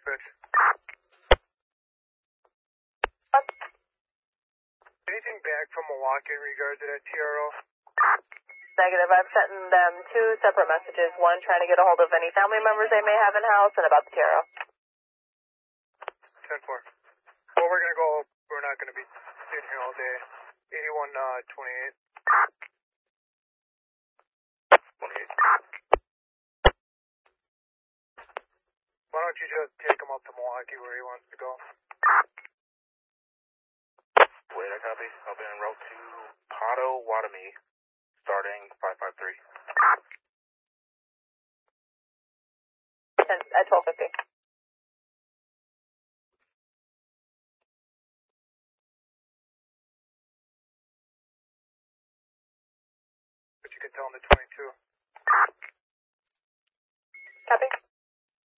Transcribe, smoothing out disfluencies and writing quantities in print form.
Bridge. Anything back from Milwaukee in regards to that TRO? Negative. I've sent them 2 separate messages. One trying to get a hold of any family members they may have in-house and about the TRO. 10-4. Well, we're not going to be sitting here all day. 81-28. 28. Why don't you just take him up to Milwaukee where he wants to go? Wait, I copy. I'll be en route to Potawatomi, starting 553. At 12:50. But you can tell him the 22. Copy.